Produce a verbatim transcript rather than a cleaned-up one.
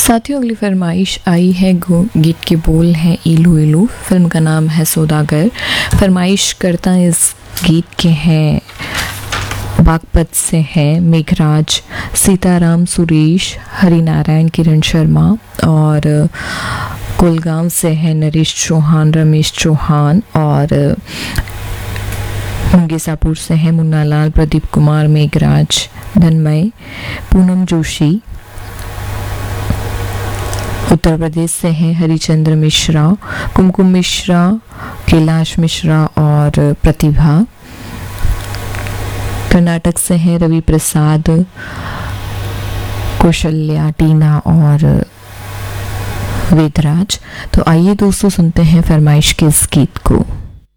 साथियों, अगली फरमाइश आई है। गीत के बोल हैं इलू इलू, फिल्म का नाम है सौदागर। फरमाइश करता इस गीत के हैं बागपत से हैं मेघराज, सीताराम, सुरेश, हरिनारायण, किरण शर्मा, और कुलगांव से है नरेश चौहान, रमेश चौहान, और मुंगेसापुर से है मुन्ना लाल, प्रदीप कुमार, मेघराज, धनमय, पूनम जोशी। उत्तर प्रदेश से हैं हरिचंद्र मिश्रा, कुमकुम मिश्रा, कैलाश मिश्रा और प्रतिभा। कर्नाटक से हैं रवि प्रसाद, कौशल्या, टीना और वेदराज। तो आइए दोस्तों, सुनते हैं फरमाइश के इस गीत को।